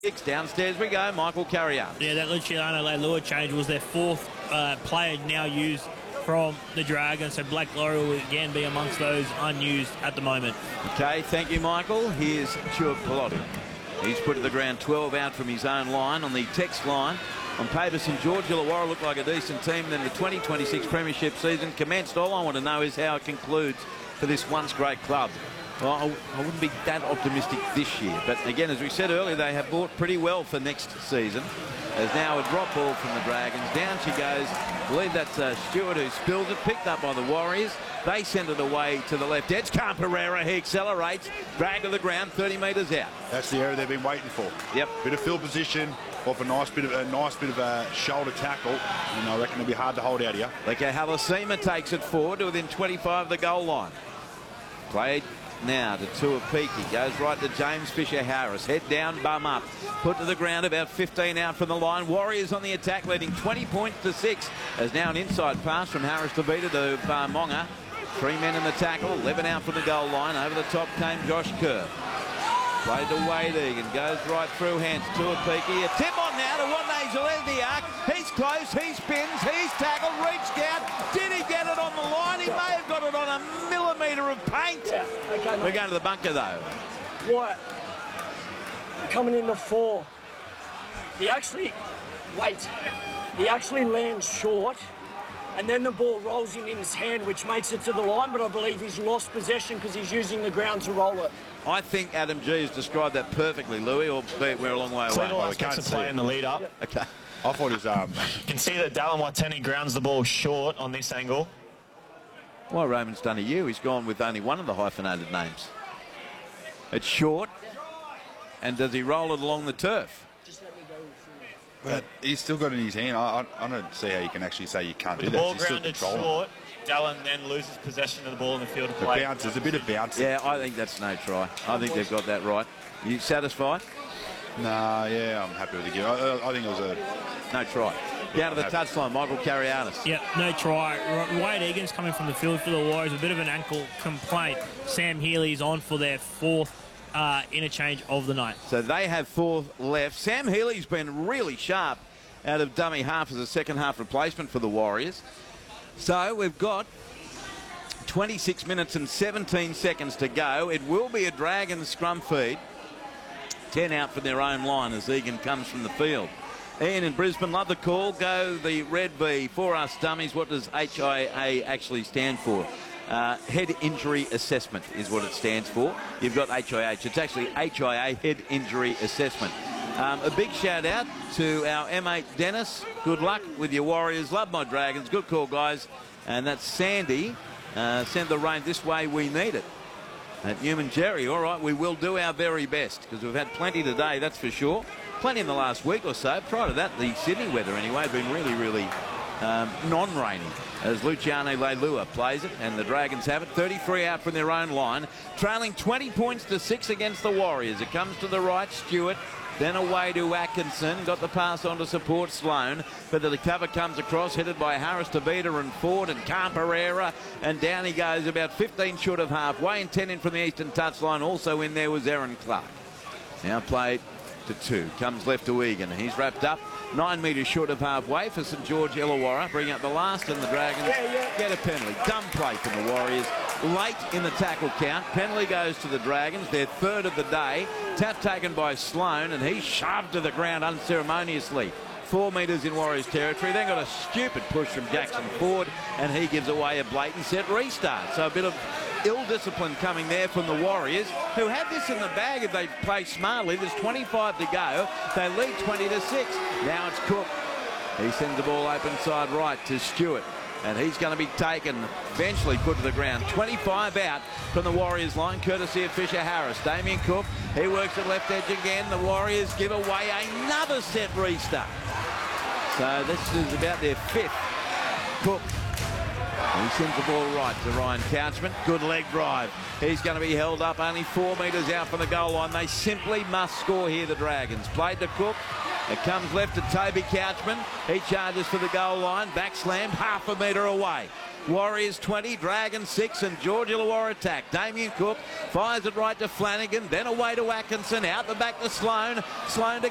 Downstairs we go, Michael Carrier. Yeah, that Luciano Leilua change was their fourth player now used from the Dragons, so Blake Lawrie will again be amongst those unused at the moment. Okay, thank you, Michael. Here's Stuart Pilotti. He's put to the ground 12 out from his own line. On the text line, on paper, St George Illawarra look like a decent team. Then the 2026 Premiership season commenced. All I want to know is how it concludes for this once great club. Well, I wouldn't be that optimistic this year. But again, as we said earlier, they have bought pretty well for next season. There's now a drop ball from the Dragons. Down she goes. I believe that's Stewart who spills it. Picked up by the Warriors. They send it away to the left edge. Pereira, he accelerates. Drag to the ground, 30 metres out. That's the area they've been waiting for. Yep. Bit of field position, off a nice bit of a shoulder tackle. And I reckon it'll be hard to hold out here. Leka Halasima takes it forward to within 25 of the goal line. Played now to Tuapiki, goes right to James Fisher-Harris, head down, bum up, put to the ground about 15 out from the line. Warriors on the attack, leading 20 points to 6, as now an inside pass from Harris to Vita to Monga. 3 men in the tackle, 11 out from the goal line. Over the top came Josh Kerr. Played to Wade Egan, goes right through hands, Tuapiki. A tip on now to Wadney Zalesniak. He's close, he spins, he's tackled, reached out. Did he get it on the line? He may have got it on a millimetre of paint. Yeah, okay, we're going to the bunker though. What? Coming in the 4. He actually lands short, and then the ball rolls in his hand, which makes it to the line, but I believe he's lost possession because he's using the ground to roll it. I think Adam G has described that perfectly, Louis, or we're a long way away. We can't play in the lead up. Yep. Okay. I thought it was... You can see that Dallin Watene grounds the ball short on this angle. Well, Roman's done a year. He's gone with only one of the hyphenated names. It's short, and does he roll it along the turf? But he's still got it in his hand. I don't see how you can actually say you can't do the that. Ball grounded short. Dallin then loses possession of the ball in the field of play. There's a bit of bounce. Yeah, I think that's no try. I think they've got that right. You satisfied? Nah, yeah, I'm happy with the game. I think it was a... No try. Down to the touchline, Michael Carrianis. Yep, no try. Wade Egan's coming from the field for the Warriors. A bit of an ankle complaint. Sam Healy's on for their 4th interchange of the night. So they have 4 left. Sam Healy's been really sharp out of dummy half as a second half replacement for the Warriors. So we've got 26 minutes and 17 seconds to go. It will be a Dragons scrum feed. 10 out from their own line as Egan comes from the field. Ian in Brisbane, love the call. Go the red V for us dummies. What does HIA actually stand for? Head Injury Assessment is what it stands for. You've got HIH. It's actually HIA, Head Injury Assessment. A big shout out to our M8 Dennis. Good luck with your Warriors. Love my Dragons. Good call, guys. And that's Sandy. Send the rain this way. We need it. At Newman Jerry. All right, we will do our very best because we've had plenty today, that's for sure. Plenty in the last week or so. Prior to that, the Sydney weather anyway had been really non-rainy as Luciano Leilua plays it, and the Dragons have it. 33 out from their own line, trailing 20 points to 6 against the Warriors. It comes to the right, Stewart, then away to Atkinson, got the pass on to support Sloan, but the cover comes across, headed by Harris, Tavita and Ford and Pereira, and down he goes about 15 short of halfway, and 10 in from the eastern touchline. Also in there was Aaron Clark. Now played to 2, comes left to Egan. He's wrapped up 9 metres short of halfway for St George Illawarra. Bring up the last, and the Dragons get a penalty. Dumb play from the Warriors. Late in the tackle count. Penalty goes to the Dragons, their 3rd of the day. Tap taken by Sloan, and he's shoved to the ground unceremoniously. 4 metres in Warriors territory. Then got a stupid push from Jackson Ford, and he gives away a blatant set restart. So a bit of ill-discipline coming there from the Warriors, who had this in the bag if they play smartly. There's 25 to go. They lead 20 to 6. Now it's Cook. He sends the ball open side right to Stewart, and he's going to be taken, eventually put to the ground. 25 out from the Warriors line, courtesy of Fisher-Harris. Damien Cook, he works at left edge again. The Warriors give away another set restart. So this is about their 5th. Cook. He sends the ball right to Ryan Couchman. Good leg drive. He's going to be held up only 4 metres out from the goal line. They simply must score here, the Dragons. Played to Cook. It comes left to Toby Couchman. He charges for the goal line. Back slam, half a metre away. Warriors 20, Dragons 6, and George Illawarra attack. Damien Cook fires it right to Flanagan, then away to Atkinson, out the back to Sloan. Sloan to